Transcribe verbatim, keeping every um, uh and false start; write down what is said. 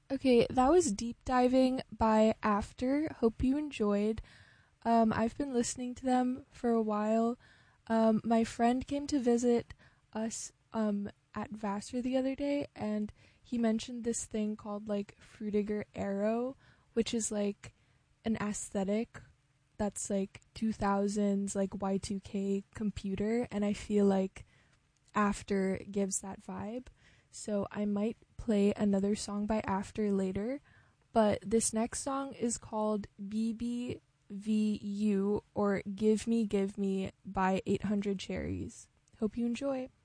Okay, that was Deep Diving by After. Hope you enjoyed. Um, I've been listening to them for a while. Um, my friend came to visit us um, at Vassar the other day, and he mentioned this thing called like Frutiger Arrow, which is like an aesthetic that's like two thousands, like Y two K computer, and I feel like After gives that vibe. So I might play another song by After later, but this next song is called B B V U or Give Me Give Me by eight hundred Cherries. Hope you enjoy.